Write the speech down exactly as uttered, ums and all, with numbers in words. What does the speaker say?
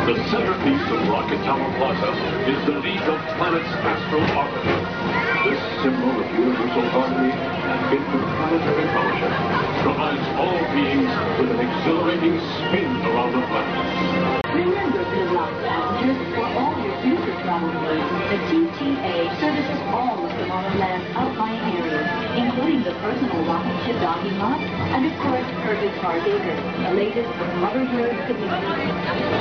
The centerpiece of Rocket Tower Plaza is the League of Planets Astral Orbiter. This symbol of universal harmony and interplanetary fellowship provides all beings with an exhilarating spin around the planet. Remember, Bivlock passengers, for all your future travel needs, the T T A services all of Tomorrowland's outlying areas, including the personal rocket ship docking lot and, of course, Herbig Park Acres, the latest from Mother Earth community.